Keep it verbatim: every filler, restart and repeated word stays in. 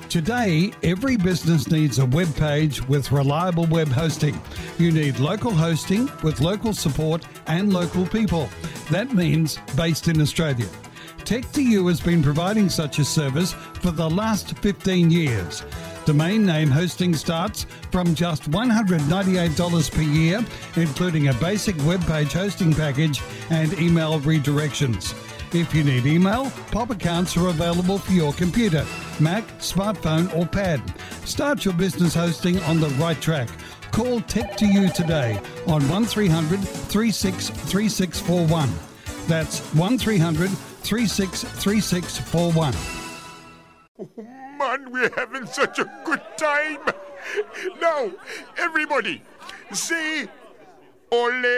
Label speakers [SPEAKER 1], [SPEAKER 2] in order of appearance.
[SPEAKER 1] Today, every business needs a web page with reliable web hosting. You need local hosting with local support and local people. That means based in Australia. Tech two U has been providing such a service for the last fifteen years. Domain name hosting starts from just one hundred ninety-eight dollars per year, including a basic web page hosting package and email redirections. If you need email, pop accounts are available for your computer, Mac, smartphone or pad. Start your business hosting on the right track. Call Tech two U today on one three hundred, three six three six four one. That's one three hundred, three six three six four one.
[SPEAKER 2] Oh man, we're having such a good time. Now, everybody, say ole